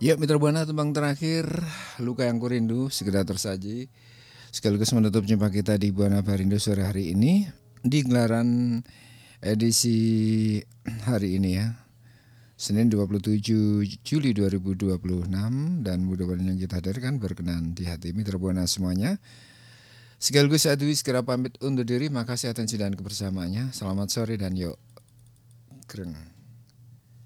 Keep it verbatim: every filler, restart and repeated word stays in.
Ya, Mitra Buana tembang terakhir Luka yang Kurindu segera tersaji sekaligus menutup jumpa kita di Buana Barindo sore hari ini di gelaran edisi hari ini ya, Senin dua puluh tujuh Juli dua ribu dua puluh enam, dan mudah-mudahan yang kita hadirkan berkenan di hati Mitra Buana semuanya. Sekaligus saya Dwi segera pamit undur diri. Makasih atensi dan kebersamaannya. Selamat sore dan yuk greng.